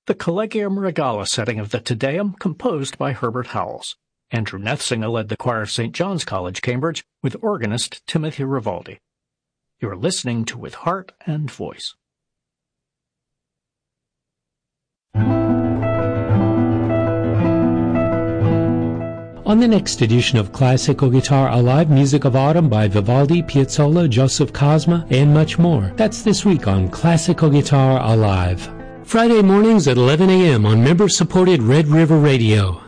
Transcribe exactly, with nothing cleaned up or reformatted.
the Collegium Regala setting of the Te Deum composed by Herbert Howells. Andrew Nethsinger led the choir of Saint John's College, Cambridge, with organist Timothy Rivaldi. You're listening to With Heart and Voice. On the next edition of Classical Guitar Alive, music of autumn by Vivaldi, Piazzolla, Joseph Cosma, and much more. That's this week on Classical Guitar Alive. Friday mornings at eleven a.m. on member-supported Red River Radio.